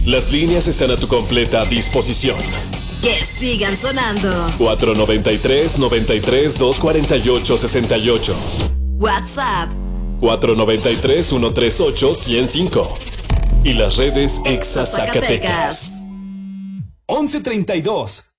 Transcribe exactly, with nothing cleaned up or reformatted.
Las líneas están a tu completa disposición. Que sigan sonando. cuatro noventa y tres, noventa y tres, doscientos cuarenta y ocho, sesenta y ocho. WhatsApp cuatro noventa y tres, ciento treinta y ocho, ciento cinco. Y las redes Exa Zacatecas. once treinta y dos.